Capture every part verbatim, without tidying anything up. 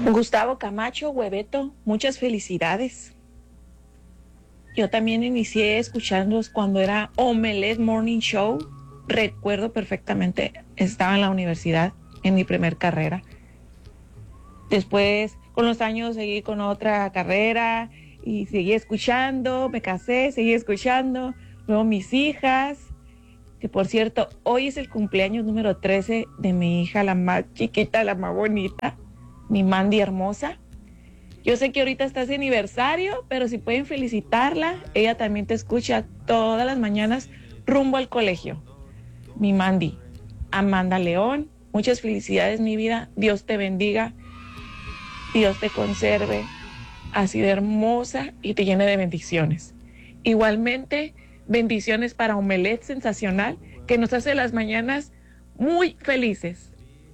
Gustavo Camacho, Hueveto, muchas felicidades. Yo también inicié escuchándolos cuando era Omelette Morning Show. Recuerdo perfectamente, estaba en la universidad, en mi primer carrera. Después, con los años, seguí con otra carrera y seguí escuchando, me casé, seguí escuchando. Luego mis hijas, que por cierto, hoy es el cumpleaños número trece de mi hija, la más chiquita, la más bonita, mi Mandy hermosa. Yo sé que ahorita está ese aniversario, pero si pueden felicitarla, ella también te escucha todas las mañanas rumbo al colegio. Mi Mandy, Amanda León, muchas felicidades, mi vida. Dios te bendiga, Dios te conserve, así de hermosa y te llene de bendiciones. Igualmente, bendiciones para Omelette Sensacional, que nos hace las mañanas muy felices.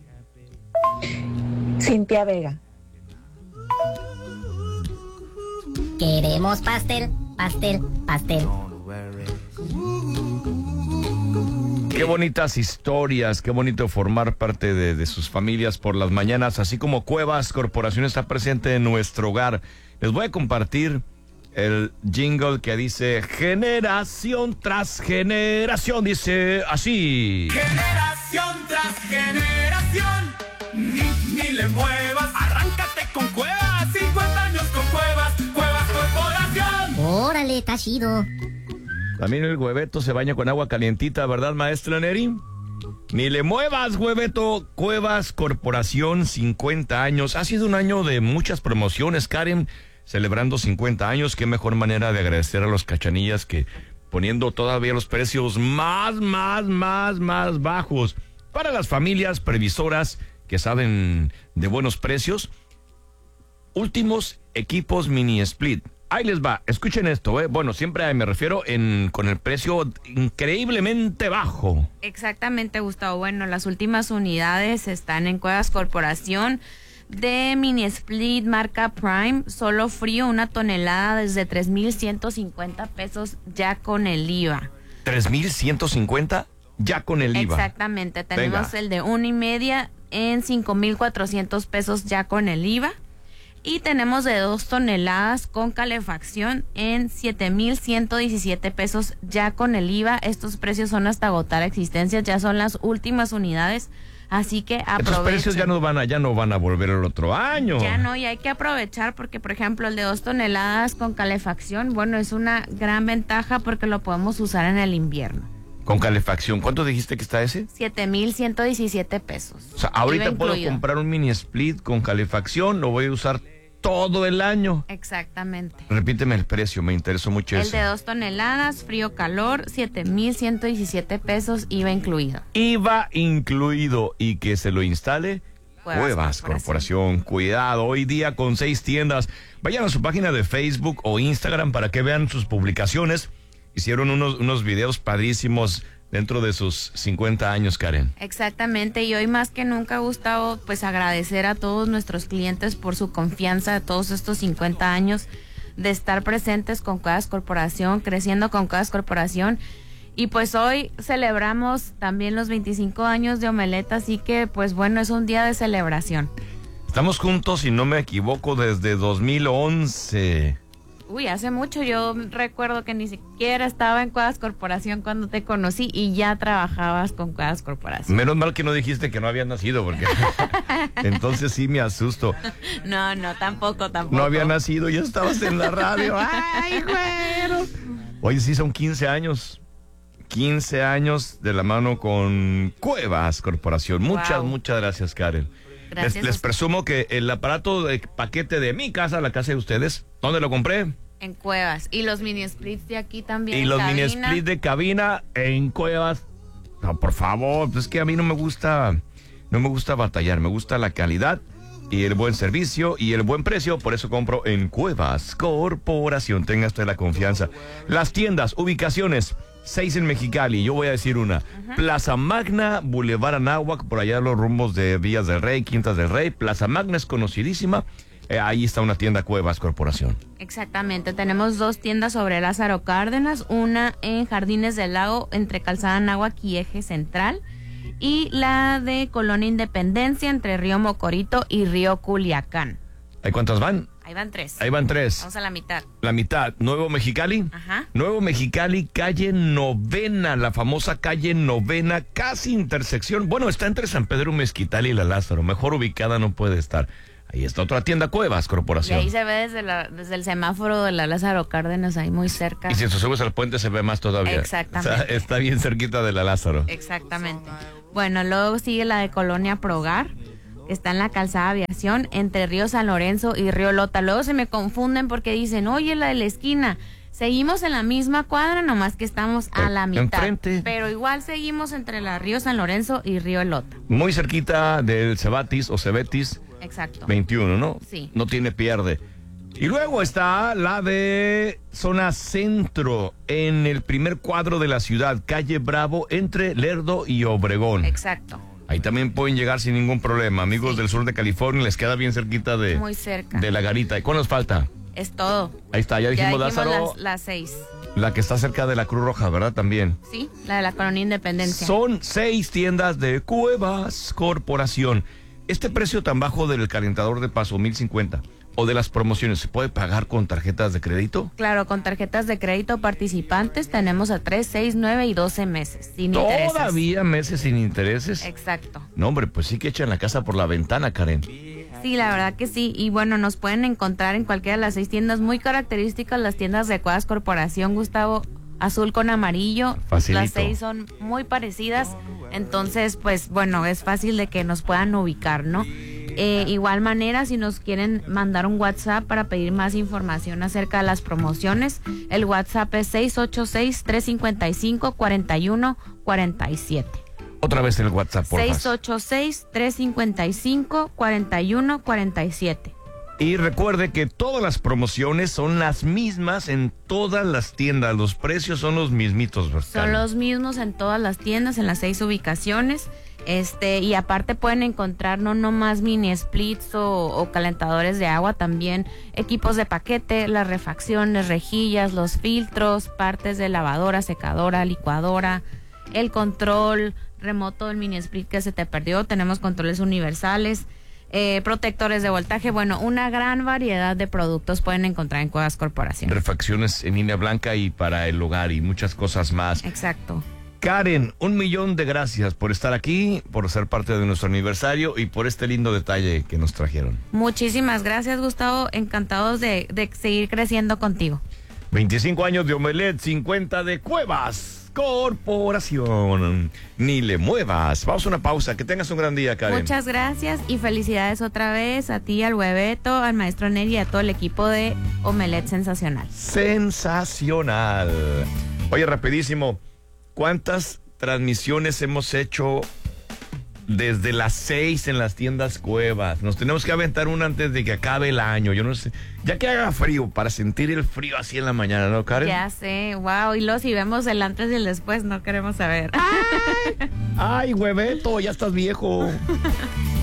Cintia Vega. Queremos pastel, pastel, pastel. Qué bonitas historias, qué bonito formar parte de, de sus familias por las mañanas, así como Cuevas Corporación está presente en nuestro hogar. Les voy a compartir el jingle que dice generación tras generación, dice así. Generación tras generación, ni, ni le muevas, arráncate con Cuevas, cincuenta años con Cuevas, Cuevas Corporación. Órale, está chido. También el Hueveto se baña con agua calientita, ¿verdad, maestra Neri? Ni le muevas, Hueveto. Cuevas Corporación, cincuenta años. Ha sido un año de muchas promociones, Karen, celebrando cincuenta años. Qué mejor manera de agradecer a los cachanillas que poniendo todavía los precios más, más, más, más bajos. Para las familias previsoras que saben de buenos precios, últimos equipos mini split. Ahí les va, escuchen esto, ¿eh? Bueno, siempre me refiero en con el precio increíblemente bajo. Exactamente, Gustavo. Bueno, las últimas unidades están en Cuevas Corporación de mini split marca Prime, solo frío, una tonelada desde tres mil ciento cincuenta pesos ya con el I V A. ¿tres mil ciento cincuenta ya con el I V A? Exactamente, tenemos Venga. el de una y media en cinco mil cuatrocientos pesos ya con el I V A. Y tenemos de dos toneladas con calefacción en siete mil ciento diecisiete pesos ya con el I V A. Estos precios son hasta agotar existencias, ya son las últimas unidades, así que aprovechen. Estos precios ya no van a, ya no van a volver el otro año. Ya no, y hay que aprovechar porque, por ejemplo, el de dos toneladas con calefacción, bueno, es una gran ventaja porque lo podemos usar en el invierno. Con calefacción, ¿cuánto dijiste que está ese? siete mil ciento diecisiete pesos. O sea, ahorita I V A puedo incluido. comprar un mini split con calefacción, lo voy a usar todo el año. Exactamente. Repíteme el precio, me interesó mucho El eso. de dos toneladas, frío-calor, siete mil ciento diecisiete pesos, I V A incluido. I V A incluido y que se lo instale Cuevas Cuevas Corporación. Corporación. Cuidado, hoy día con seis tiendas. Vayan a su página de Facebook o Instagram para que vean sus publicaciones. Hicieron unos, unos videos padrísimos dentro de sus cincuenta años, Karen. Exactamente, y hoy más que nunca, Gustavo, pues agradecer a todos nuestros clientes por su confianza de todos estos cincuenta años de estar presentes con Cuevas Corporación, creciendo con Cuevas Corporación. Y pues hoy celebramos también los veinticinco años de Omelette, así que pues bueno, es un día de celebración. Estamos juntos, si no me equivoco, desde dos mil once. Uy, hace mucho, yo recuerdo que ni siquiera estaba en Cuevas Corporación cuando te conocí y ya trabajabas con Cuevas Corporación. Menos mal que no dijiste que no habías nacido, porque entonces sí me asusto. No, no, tampoco, tampoco. No había nacido, ya estabas en la radio. ¡Ay, güero! Oye, sí, son quince años. quince años de la mano con Cuevas Corporación. Muchas, Wow. muchas gracias, Karen. Gracias Les, a les usted. presumo que el aparato de paquete de mi casa, la casa de ustedes, ¿dónde lo compré? En Cuevas. Y los mini splits de aquí también. Y en los mini cabina. split de cabina en Cuevas. No, por favor, pues es que a mí no me gusta, no me gusta batallar, me gusta la calidad y el buen servicio y el buen precio, por eso compro en Cuevas Corporación. Tenga usted la confianza. Las tiendas, ubicaciones, seis en Mexicali, yo voy a decir una. Uh-huh. Plaza Magna, Boulevard Anáhuac, por allá los rumbos de Villas del Rey, Quintas del Rey. Plaza Magna es conocidísima. Eh, ahí está una tienda Cuevas Corporación. Exactamente, tenemos dos tiendas sobre Lázaro Cárdenas, una en Jardines del Lago entre Calzada Anáhuac y Eje Central, y la de Colonia Independencia entre Río Mocorito y Río Culiacán. ¿Hay cuántas van? Ahí van tres. Ahí van tres. Vamos a la mitad. La mitad. Nuevo Mexicali. Ajá. Nuevo Mexicali, calle Novena, la famosa calle Novena, casi intersección. Bueno, está entre San Pedro Mezquital y la Lázaro. Mejor ubicada no puede estar. Ahí está otra tienda, Cuevas Y Corporación. ahí se ve desde, la, desde el semáforo de la Lázaro Cárdenas, ahí muy cerca. Y si te subes al puente se ve más todavía. Exactamente. O sea, está bien cerquita de la Lázaro. Exactamente. Bueno, luego sigue la de Colonia Progar, que está en la calzada Aviación, entre Río San Lorenzo y Río Lota. Luego se me confunden porque dicen, oye, la de la esquina. Seguimos en la misma cuadra, nomás que estamos a la mitad. Enfrente. Pero igual seguimos entre la Río San Lorenzo y Río Lota. Muy cerquita del Cebatis o Cebetis Exacto. veintiuno, ¿no? Sí. No tiene pierde. Y luego está la de zona centro, en el primer cuadro de la ciudad, calle Bravo, entre Lerdo y Obregón. Exacto. Ahí también pueden llegar sin ningún problema. Amigos Sí. del sur de California, les queda bien cerquita de, Muy cerca. de la garita. ¿Y cuál nos falta? Es todo. Ahí está, ya dijimos, ya Lázaro, las, las seis. la que está cerca de la Cruz Roja, ¿verdad? También. Sí, la de la Colonia Independencia. Son seis tiendas de Cuevas Corporación. Este precio tan bajo del calentador de paso, mil cincuenta, o de las promociones, ¿se puede pagar con tarjetas de crédito? Claro, con tarjetas de crédito participantes tenemos a tres, seis, nueve y doce meses sin intereses. ¿Todavía meses sin intereses? Exacto. No, hombre, pues sí que echan la casa por la ventana, Karen. Sí, la verdad que sí. Y bueno, nos pueden encontrar en cualquiera de las seis tiendas muy características, las tiendas de Cuevas Corporación, Gustavo, azul con amarillo. Facilito. Las seis son muy parecidas, entonces pues bueno, es fácil de que nos puedan ubicar, ¿no? Eh, igual manera, si nos quieren mandar un WhatsApp para pedir más información acerca de las promociones, el WhatsApp es seis ocho seis, tres cinco cinco, cuatro uno cuatro siete. Otra vez el WhatsApp, por seis favor. ocho seis, tres cinco cinco, cuatro uno cuatro siete. Y recuerde que todas las promociones son las mismas en todas las tiendas. Los precios son los mismitos, ¿verdad? Son los mismos en todas las tiendas, en las seis ubicaciones. Este, y aparte pueden encontrar no nomás mini splits o, o calentadores de agua, también equipos de paquete, las refacciones, rejillas, los filtros, partes de lavadora, secadora, licuadora, el control remoto del mini split que se te perdió. Tenemos controles universales, eh, protectores de voltaje. Bueno, una gran variedad de productos pueden encontrar en Cuevas Corporación. Refacciones en línea blanca y para el hogar y muchas cosas más. Exacto. Karen, un millón de gracias por estar aquí, por ser parte de nuestro aniversario y por este lindo detalle que nos trajeron. Muchísimas gracias, Gustavo. Encantados de, de seguir creciendo contigo. veinticinco años de Omelet, cincuenta de Cuevas Corporación. Ni le muevas. Vamos a una pausa. Que tengas un gran día, Karen. Muchas gracias y felicidades otra vez a ti, al Hueveto, al maestro Neri y a todo el equipo de Omelet Sensacional. Sensacional. Oye, rapidísimo. ¿Cuántas transmisiones hemos hecho desde las seis en las tiendas Cuevas? Nos tenemos que aventar una antes de que acabe el año. Yo no sé. Ya que haga frío, para sentir el frío así en la mañana, ¿no, Karen? Ya sé, wow. Y luego si vemos el antes y el después, no queremos saber. Ay, Hueveto, ya estás viejo.